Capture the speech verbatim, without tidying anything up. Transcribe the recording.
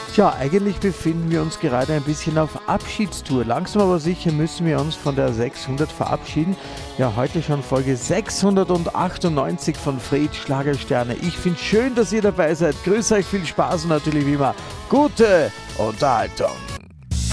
Tja, eigentlich befinden wir uns gerade ein bisschen auf Abschiedstour. Langsam aber sicher müssen wir uns von der sechshundert verabschieden. Ja, heute schon Folge sechshundertachtundneunzig von Fred Schlagersterne. Ich finde schön, dass ihr dabei seid. Grüß euch, viel Spaß und natürlich wie immer gute Unterhaltung.